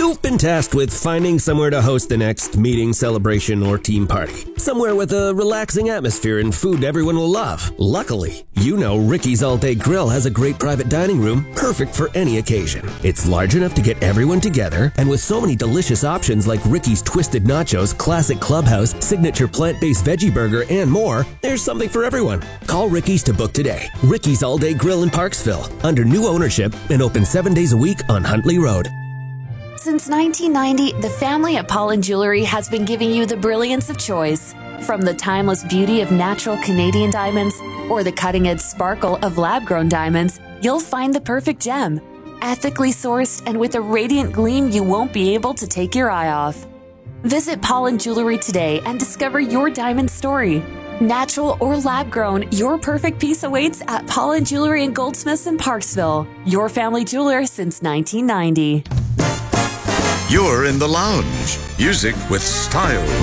You've been tasked with finding somewhere to host the next meeting, celebration, or team party. Somewhere with a relaxing atmosphere and food everyone will love. Luckily, you know Ricky's All Day Grill has a great private dining room, perfect for any occasion. It's large enough to get everyone together, and with so many delicious options like Ricky's Twisted Nachos, Classic Clubhouse, Signature Plant-Based Veggie Burger, and more, there's something for everyone. Call Ricky's to book today. Ricky's All Day Grill in Parksville, under new ownership and open 7 days a week on Huntley Road. Since 1990, the family at Pollen Jewelry has been giving you the brilliance of choice. From the timeless beauty of natural Canadian diamonds or the cutting-edge sparkle of lab-grown diamonds, you'll find the perfect gem. Ethically sourced and with a radiant gleam you won't be able to take your eye off. Visit Pollen Jewelry today and discover your diamond story. Natural or lab-grown, your perfect piece awaits at Pollen Jewelry and Goldsmiths in Parksville. Your family jeweler since 1990. You're in the lounge. Music with style.